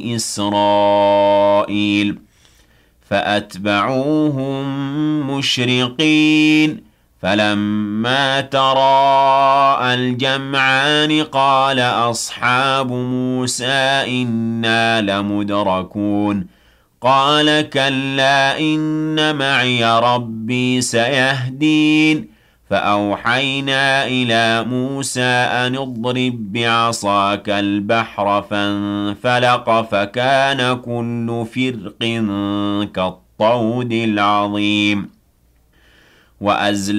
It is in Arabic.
إسرائيل فأتبعوهم مشرقين فلما تراءى الجمعان قال أصحاب موسى إنا لمدركون قال كلا إن معي ربي سيهدين فأوحينا إلى موسى أن اضرب بعصاك البحر فانفلق فكان كل فرق كالطود العظيم